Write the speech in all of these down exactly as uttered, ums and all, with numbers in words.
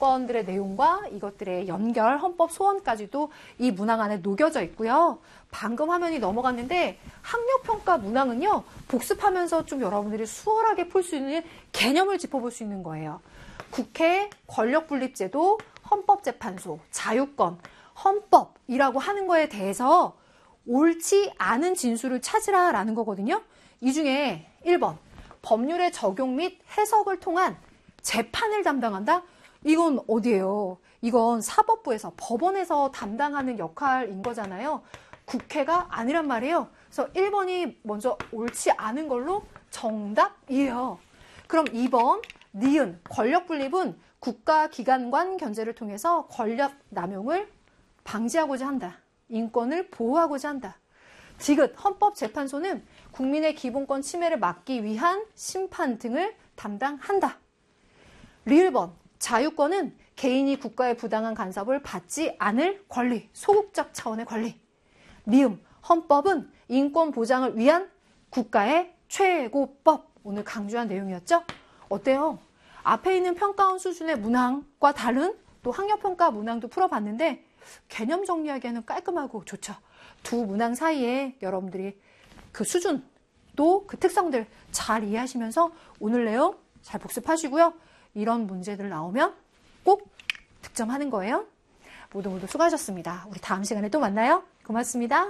자유권들의 내용과 이것들의 연결, 헌법 소원까지도 이 문항 안에 녹여져 있고요. 방금 화면이 넘어갔는데 학력평가 문항은요. 복습하면서 좀 여러분들이 수월하게 풀 수 있는 개념을 짚어볼 수 있는 거예요. 국회, 권력분립제도, 헌법재판소, 자유권, 헌법이라고 하는 거에 대해서 옳지 않은 진술을 찾으라라는 거거든요. 이 중에 일 번, 법률의 적용 및 해석을 통한 재판을 담당한다? 이건 어디예요? 이건 사법부에서, 법원에서 담당하는 역할인 거잖아요. 국회가 아니란 말이에요. 그래서 일 번이 먼저 옳지 않은 걸로 정답이에요. 그럼 이 번, 니은, 권력분립은 국가기관간 견제를 통해서 권력 남용을 방지하고자 한다. 인권을 보호하고자 한다. 디귿, 헌법재판소는 국민의 기본권 침해를 막기 위한 심판 등을 담당한다. 리을 번, 자유권은 개인이 국가의 부당한 간섭을 받지 않을 권리, 소극적 차원의 권리. 미음, 헌법은 인권 보장을 위한 국가의 최고법. 오늘 강조한 내용이었죠? 어때요? 앞에 있는 평가원 수준의 문항과 다른 또 학력평가 문항도 풀어봤는데 개념 정리하기에는 깔끔하고 좋죠. 두 문항 사이에 여러분들이 그 수준 또 그 특성들 잘 이해하시면서 오늘 내용 잘 복습하시고요. 이런 문제들 나오면 꼭 득점하는 거예요. 모두 모두 수고하셨습니다. 우리 다음 시간에 또 만나요. 고맙습니다.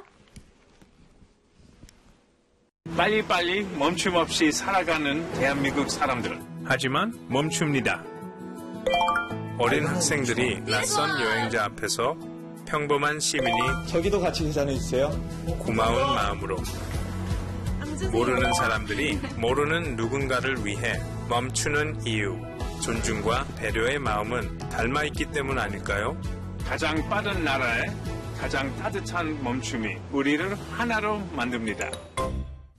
빨리빨리 멈춤 없이 살아가는 대한민국 사람들. 하지만 멈춥니다. 어린 학생들이 낯선 여행자 앞에서 평범한 시민이 저기도 같이 인사해주세요. 고마운 마음으로 모르는 사람들이 모르는 누군가를 위해 멈추는 이유, 존중과 배려의 마음은 닮아있기 때문 아닐까요? 가장 빠른 나라에 가장 따뜻한 멈춤이 우리를 하나로 만듭니다.